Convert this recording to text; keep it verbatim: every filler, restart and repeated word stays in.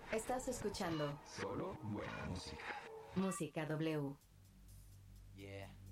Estás escuchando Solo buena música. Música W. Yeah.